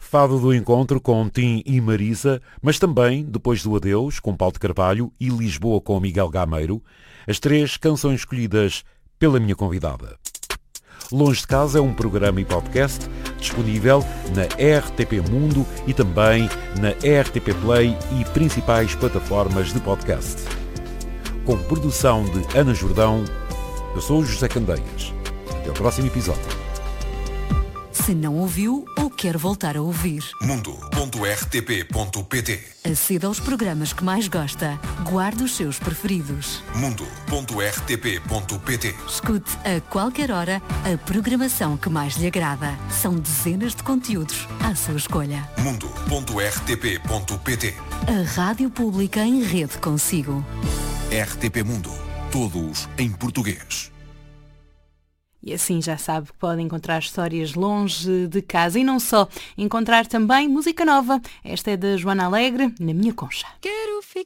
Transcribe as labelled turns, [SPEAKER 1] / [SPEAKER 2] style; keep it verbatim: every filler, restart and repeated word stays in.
[SPEAKER 1] Fado do Encontro com Tim e Marisa, mas também Depois do Adeus com Paulo de Carvalho e Lisboa com Miguel Gameiro, as três canções escolhidas pela minha convidada. Longe de Casa é um programa e podcast disponível na R T P Mundo e também na R T P Play e principais plataformas de podcast. Com produção de Ana Jordão, eu sou o José Candeias. Até o próximo episódio.
[SPEAKER 2] Se não ouviu ou quer voltar a ouvir,
[SPEAKER 3] mundo ponto r t p ponto p t.
[SPEAKER 2] Aceda aos programas que mais gosta. Guarde os seus preferidos.
[SPEAKER 3] mundo ponto r t p ponto p t.
[SPEAKER 2] Escute a qualquer hora a programação que mais lhe agrada. São dezenas de conteúdos à sua escolha.
[SPEAKER 3] mundo ponto r t p ponto p t.
[SPEAKER 2] A rádio pública em rede consigo.
[SPEAKER 3] R T P Mundo. Todos em português.
[SPEAKER 4] E assim já sabe que pode encontrar histórias longe de casa e não só, encontrar também música nova. Esta é da Joana Alegre, Na Minha Concha.
[SPEAKER 5] Quero ficar